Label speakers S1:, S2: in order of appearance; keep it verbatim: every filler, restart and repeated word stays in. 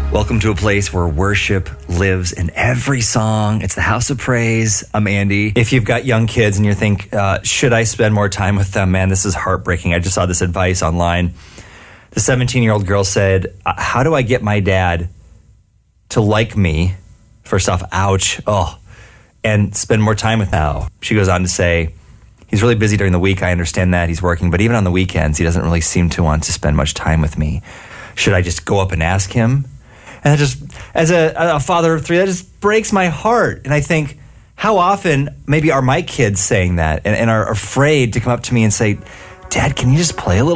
S1: Welcome to a place where worship lives in every song. It's the House of Praise. I'm Andy. If you've got young kids and you think, uh, should I spend more time with them? Man, this is heartbreaking. I just saw this advice online. The seventeen-year-old girl said, how do I get my dad to like me? First off, ouch. Oh, and spend more time with now. She goes on to say, he's really busy during the week. I understand that. He's working. But even on the weekends, he doesn't really seem to want to spend much time with me. Should I just go up and ask him? And that just, as a, a father of three, that just breaks my heart. And I think, how often maybe are my kids saying that and, and are afraid to come up to me and say, Dad, can you just play a little